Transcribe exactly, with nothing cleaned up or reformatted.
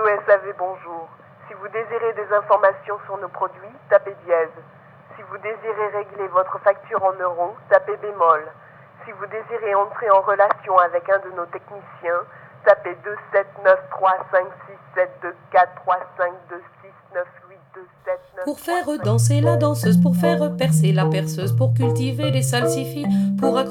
S A V, bonjour. Si vous désirez des informations sur nos produits, tapez dièse. Si vous désirez régler votre facture en euros, tapez bémol. Si vous désirez entrer en relation avec un de nos techniciens, tapez deux sept neuf trois cinq six sept deux quatre trois cinq deux six neuf huit deux sept neuf. Pour faire danser la danseuse, pour faire percer la perceuse, pour cultiver les salsifis, pour